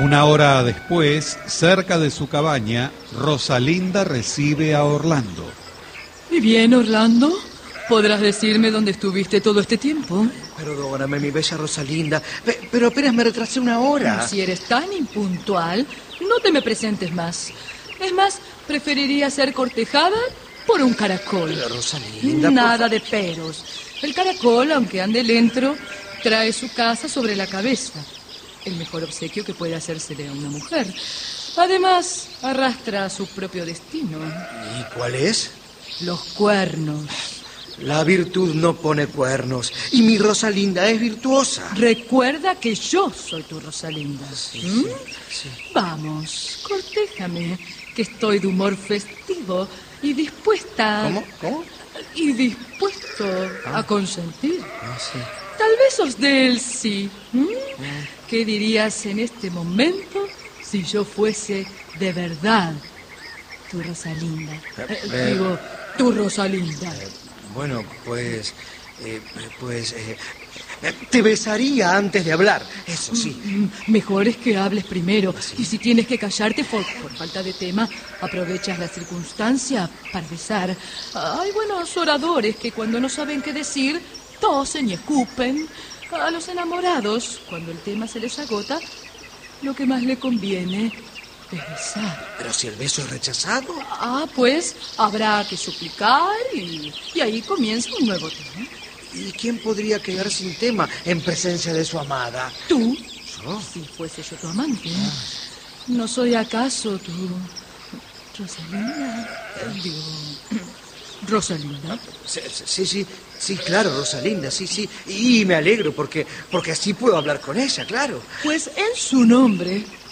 Una hora después, cerca de su cabaña, Rosalinda recibe a Orlando. ¿Y bien, Orlando? ¿Podrás decirme dónde estuviste todo este tiempo? Perdóname, mi bella Rosalinda, pero apenas me retrasé una hora. Si eres tan impuntual, no te me presentes más. Es más, preferiría ser cortejada por un caracol. Pero, Rosalinda, Nada de peros. El caracol, aunque ande lento, trae su casa sobre la cabeza. El mejor obsequio que puede hacérsele a una mujer. Además, arrastra su propio destino. ¿Y cuál es? Los cuernos. La virtud no pone cuernos. Y mi Rosalinda es virtuosa. Recuerda que yo soy tu Rosalinda. Sí. Vamos, cortéjame, que estoy de humor festivo y dispuesta... ¿Cómo? Y dispuesto a consentir. Sí. Tal vez os dé el sí. ¿Qué dirías en este momento si yo fuese de verdad tu Rosalinda? Digo, tu Rosalinda. Bueno, te besaría antes de hablar, eso sí. Mejor es que hables primero. Y si tienes que callarte por falta de tema, aprovechas la circunstancia para besar. Hay buenos oradores que cuando no saben qué decir, tosen y escupen. A los enamorados, cuando el tema se les agota, lo que más le conviene es besar. Pero si el beso es rechazado. Pues habrá que suplicar y ahí comienza un nuevo tema. ¿Y quién podría quedar sin tema en presencia de su amada? Tú, ¿Yo? si fuese yo tu amante. ¿No soy acaso tu Rosalinda? Digo, Rosalinda. Sí, claro, Rosalinda, sí. Y me alegro porque así puedo hablar con ella, claro. Pues en su nombre